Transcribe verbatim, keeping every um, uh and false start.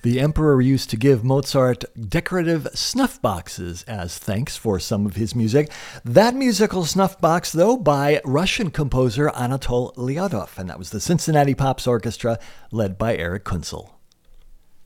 The emperor used to give Mozart decorative snuff boxes as thanks for some of his music. That musical snuff box, though, by Russian composer Anatol Lyadov, and that was the Cincinnati Pops Orchestra, led by Eric Kunzel.